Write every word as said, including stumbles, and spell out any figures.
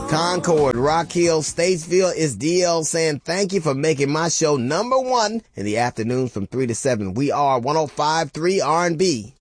Concord, Rock Hill, Statesville, is D L saying thank you for making my show number one in the afternoons from three to seven. We are one oh five point three R and B.